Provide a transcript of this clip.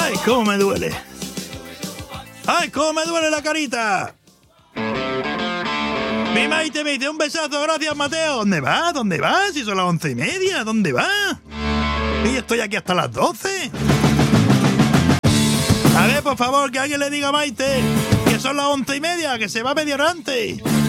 ¡Ay, cómo me duele! ¡Ay, cómo me duele la carita! Mi Maite me dice, un besazo, gracias, Mateo. ¿Dónde vas? ¿Dónde vas? Si son las 11:30, ¿dónde vas? Y estoy aquí hasta las 12. A ver, por favor, que alguien le diga a Maite que son las 11:30, que se va media hora antes.